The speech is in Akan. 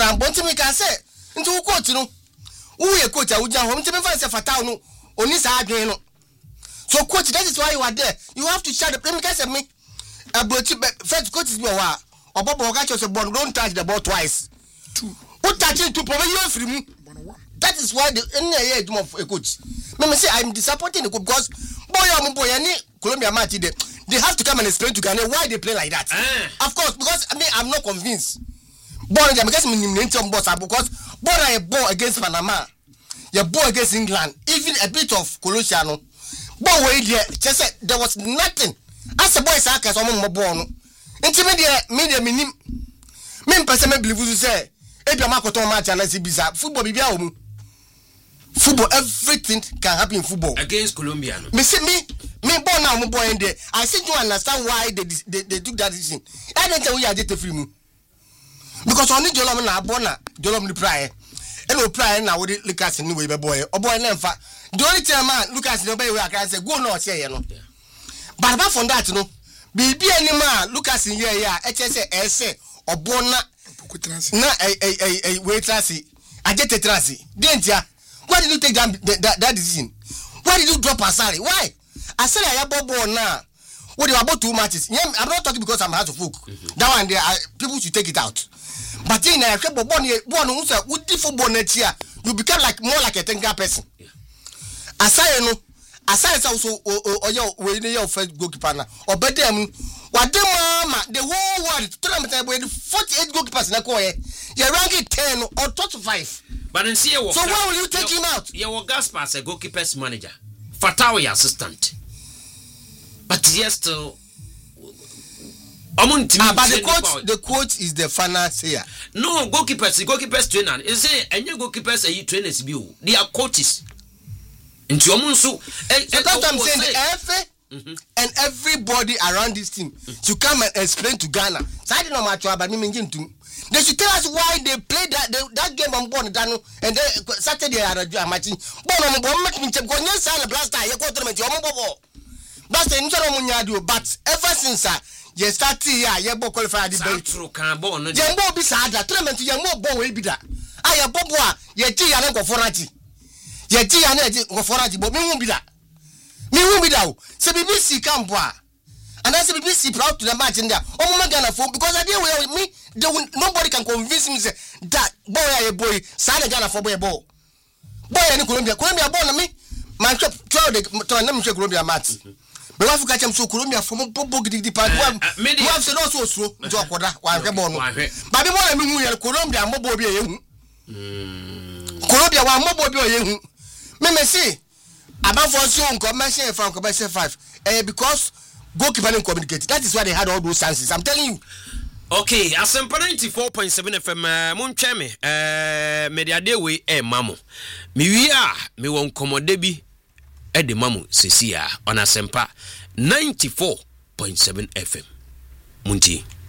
Bora bonti me can say into coach no. Who ye coach awuja home to me fa se fatao no oni sa adwen no. So coach, that is why you are there. You have to shut the play. Because me first coach is me wa obobo oga cho say ball don't touch the ball twice. Who touch it to probably you free me. That is why the age of a coach. Me say I'm disappointed because boy any Colombia match they have to come and explain to Ghana why they play like that. Of course, because I'm not convinced. Boy, because because boy ball against Panama, your ball against England, even a bit of Colosiano. Boy, just there was nothing. As a boy, Saka, some more born. Intermediate, medium, me person believe you say, if you mark on match and I see bizarre football, football, everything can happen in football against Colombia. Me see me born now, my boy in there. I see you understand why they took that decision. I don't tell you I did the free because only Jolom na bona Jolom the prior. Hello prior now with Lucas in the way boy or boy never. The only time man Lucas no way I can say go no say you know. But apart from that, no, be any man Lucas in here, HSA, SA, or Bona, na a waitressy, I get a trasy. Didn't ya? Why did you take that decision? Why did you drop Asari? Why? I said I have born now. What do you about 2 matches? Yeah, I'm not talking because I'm out of folk. That one there, people should take it out. But in a couple one who's a would different bonnet here, you become like more like a tenga person. Asai no. Aside also or your first goalkeeper or better what the whole world 48 goalkeepers in a coy you're ranking 10 or 5. But in see so why will you take him out? Your Gaspar a goalkeeper's manager, Fatawi assistant. But yes still but the coach is the final sayer. No, goalkeepers trainer. Is say and your goalkeepers are trainers view. They are coaches. Into your so that's what I'm saying. The FA and everybody around this team to come and explain to Ghana. So I don't know much about me. They should tell us why they played that game on board and then Saturday are matching. But ever since you start here, you both qualified debate. Jambo be sad. Tournament you more ball will be that. I am Boboa. Ye tea and go for Raji. Ye tea and go for Raji, but me won't be that. Me won't be that. So BBC come boy. And that's BBC proud to the match in there. Oh my Ghana for because I deal with me. Nobody can convince me say that boy a boy. Sign Ghana for boy ball. Boy any Colombia born me. Man try the name check Colombia match. Me wa fuka chem so Colombia from bobo gidi part one. We have said also so to akoda wa hwe born. Ba be born me hu ye Colombia mobo bi ye hu. Colombia wa mobo bi ye hu. Me see about for so nko mention from commercial 5 because goalkeeper didn't communicate. That is why they had all those chances. I'm telling you. Okay, Asempa 94.7 FM Muncheme media de we mamo. Mi wia me won komode bi e de mamo sesia on Asempa 94.7 FM. Munchi.